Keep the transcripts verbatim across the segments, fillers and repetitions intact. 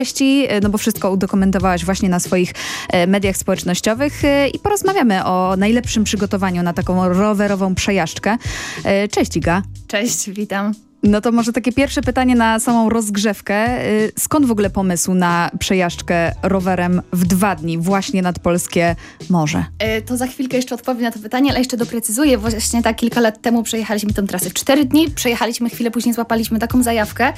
treści, no bo wszystko udokumentowałaś właśnie na swoich mediach społecznościowych i porozmawiamy o najlepszym przygotowaniu na taką rowerową przejażdżkę. Cześć Iga. Cześć, witam. No to może takie pierwsze pytanie na samą rozgrzewkę. Skąd w ogóle pomysł na przejażdżkę rowerem w dwa dni właśnie nad polskie morze? To za chwilkę jeszcze odpowiem na to pytanie, ale jeszcze doprecyzuję. Właśnie tak kilka lat temu przejechaliśmy tę trasę w cztery dni. Przejechaliśmy chwilę później, złapaliśmy taką zajawkę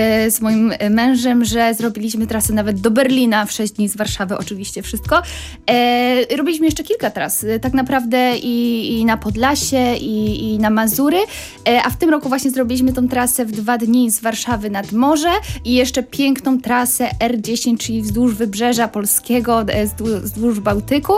z moim mężem, że zrobiliśmy trasę nawet do Berlina w sześć dni, z Warszawy oczywiście wszystko. Robiliśmy jeszcze kilka tras, tak naprawdę i, i na Podlasie, i, i na Mazury, a w tym roku właśnie zrobiliśmy tą trasę w dwa dni z Warszawy nad morze i jeszcze piękną trasę R dziesięć, czyli wzdłuż Wybrzeża Polskiego, wzdłuż Bałtyku.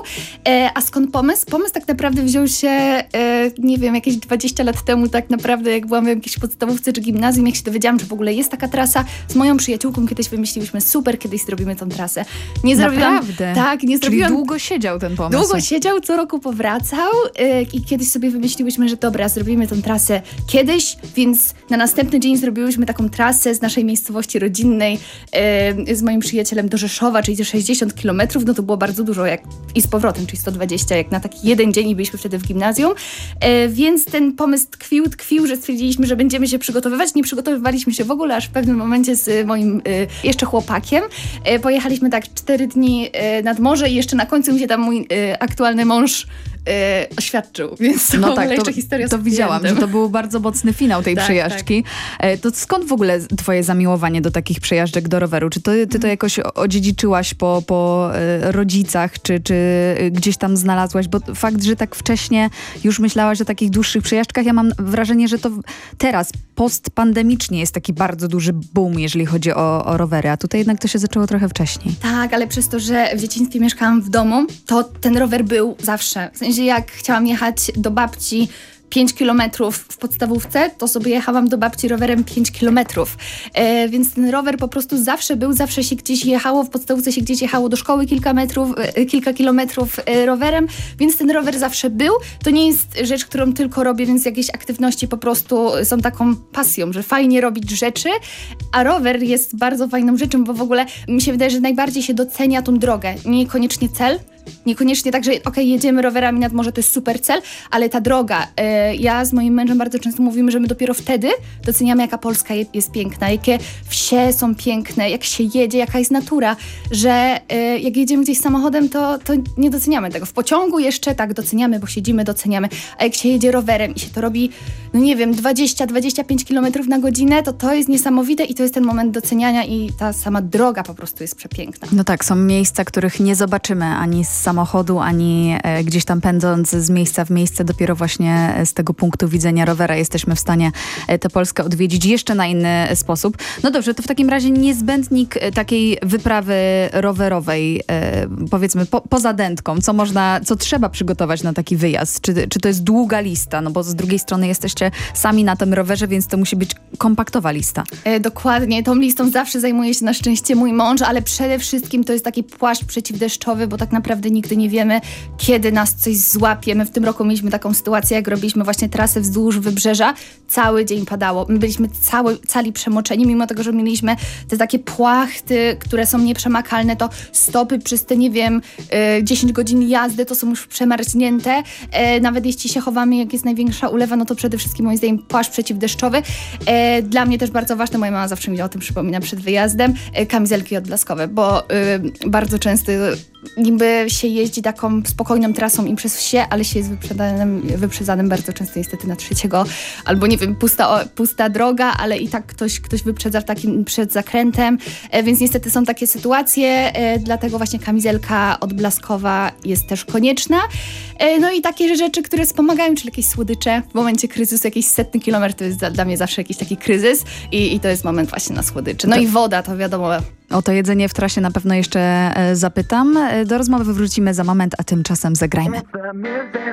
A skąd pomysł? Pomysł tak naprawdę wziął się, nie wiem, jakieś dwadzieścia lat temu tak naprawdę, jak byłam w jakiejś podstawówce czy gimnazjum, jak się dowiedziałam, że w ogóle jest taka trasa. Z moją przyjaciółką kiedyś wymyśliłyśmy, super, kiedyś zrobimy tą trasę. Nie zrobiłam, Naprawdę? Tak, nie zrobiłam. Czyli długo siedział ten pomysł. Długo siedział, co roku powracał i kiedyś sobie wymyśliłyśmy, że dobra, zrobimy tą trasę kiedyś, więc na następny dzień zrobiłyśmy taką trasę z naszej miejscowości rodzinnej e, z moim przyjacielem do Rzeszowa, czyli sześćdziesiąt kilometrów, no to było bardzo dużo jak, i z powrotem, czyli sto dwadzieścia, jak na taki jeden dzień i byliśmy wtedy w gimnazjum. E, więc ten pomysł tkwił, tkwił, że stwierdziliśmy, że będziemy się przygotowywać. Nie przygotowywaliśmy się w ogóle, aż w pewnym momencie z moim e, jeszcze chłopakiem. E, pojechaliśmy tak cztery dni e, nad morze i jeszcze na końcu mi się tam mój e, aktualny mąż e, oświadczył, więc to no tak, jeszcze to, historia to widziałam, że to był bardzo mocny finał tej tak, przejażdżki. Tak. To skąd w ogóle twoje zamiłowanie do takich przejażdżek do roweru? Czy to, ty to jakoś odziedziczyłaś po, po rodzicach, czy, czy gdzieś tam znalazłaś? Bo fakt, że tak wcześnie już myślałaś o takich dłuższych przejażdżkach, ja mam wrażenie, że to teraz, postpandemicznie jest taki bardzo duży boom, jeżeli chodzi o, o rowery, a tutaj jednak to się zaczęło trochę wcześniej. Tak, ale przez to, że w dzieciństwie mieszkałam w domu, to ten rower był zawsze. W sensie jak chciałam jechać do babci pięć kilometrów w podstawówce, to sobie jechałam do babci rowerem pięć kilometrów. E, więc ten rower po prostu zawsze był, zawsze się gdzieś jechało, w podstawówce się gdzieś jechało do szkoły kilka metrów, e, kilka kilometrów e, rowerem, więc ten rower zawsze był. To nie jest rzecz, którą tylko robię, więc jakieś aktywności po prostu są taką pasją, że fajnie robić rzeczy, a rower jest bardzo fajną rzeczą, bo w ogóle mi się wydaje, że najbardziej się docenia tą drogę, niekoniecznie cel. Niekoniecznie tak, że okej, okay, jedziemy rowerami nad morze, to jest super cel, ale ta droga, y, ja z moim mężem bardzo często mówimy, że my dopiero wtedy doceniamy, jaka Polska je, jest piękna, jakie wsie są piękne, jak się jedzie, jaka jest natura, że y, jak jedziemy gdzieś samochodem, to, to nie doceniamy tego. W pociągu jeszcze tak doceniamy, bo siedzimy, doceniamy, a jak się jedzie rowerem i się to robi, no nie wiem, dwadzieścia do dwudziestu pięciu kilometrów na godzinę, to to jest niesamowite i to jest ten moment doceniania i ta sama droga po prostu jest przepiękna. No tak, są miejsca, których nie zobaczymy ani z samochodu, ani e, gdzieś tam pędząc z miejsca w miejsce, dopiero właśnie z tego punktu widzenia rowera jesteśmy w stanie e, tę Polskę odwiedzić jeszcze na inny sposób. No dobrze, to w takim razie niezbędnik e, takiej wyprawy rowerowej, e, powiedzmy po, poza dętką, co można, co trzeba przygotować na taki wyjazd? Czy, czy to jest długa lista? No bo z drugiej strony jesteście sami na tym rowerze, więc to musi być kompaktowa lista. E, dokładnie, tą listą zawsze zajmuje się na szczęście mój mąż, ale przede wszystkim to jest taki płaszcz przeciwdeszczowy, bo tak naprawdę nigdy nie wiemy, kiedy nas coś złapie. My w tym roku mieliśmy taką sytuację, jak robiliśmy właśnie trasę wzdłuż Wybrzeża. Cały dzień padało. My byliśmy cały, cali przemoczeni, mimo tego, że mieliśmy te takie płachty, które są nieprzemakalne, to stopy przez te, nie wiem, dziesięć godzin jazdy to są już przemarznięte. Nawet jeśli się chowamy, jak jest największa ulewa, no to przede wszystkim moim zdaniem płaszcz przeciwdeszczowy. Dla mnie też bardzo ważne, moja mama zawsze mi o tym przypomina przed wyjazdem, kamizelki odblaskowe, bo bardzo często niby się jeździ taką spokojną trasą i przez wsie, ale się jest wyprzedzanym, wyprzedzanym bardzo często niestety na trzeciego, albo nie wiem, pusta, o, pusta droga, ale i tak ktoś, ktoś wyprzedza w takim przed zakrętem, e, więc niestety są takie sytuacje, e, dlatego właśnie kamizelka odblaskowa jest też konieczna. E, no i takie rzeczy, które wspomagają, czyli jakieś słodycze. W momencie kryzysu jakiś setny kilometr to jest dla, dla mnie zawsze jakiś taki kryzys i, i to jest moment właśnie na słodycze. No to... i woda, to wiadomo. O to jedzenie w trasie na pewno jeszcze e, zapytam. Do rozmowy wrócimy za moment, a tymczasem zagrajmy.